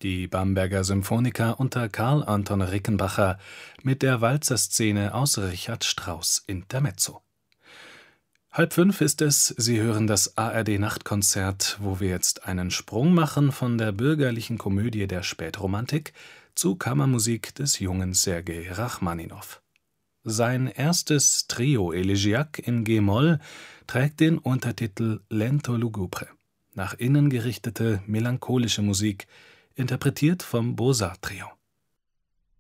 Die Bamberger Symphoniker unter Karl Anton Rickenbacher mit der Walzerszene aus Richard Strauss Intermezzo. 4:30 ist es, Sie hören das ARD-Nachtkonzert, wo wir jetzt einen Sprung machen von der bürgerlichen Komödie der Spätromantik zu Kammermusik des jungen Sergei Rachmaninow. Sein erstes Trio Elegiac in g-Moll trägt den Untertitel Lento lugubre, nach innen gerichtete melancholische Musik, interpretiert vom Beaux-Arts Trio.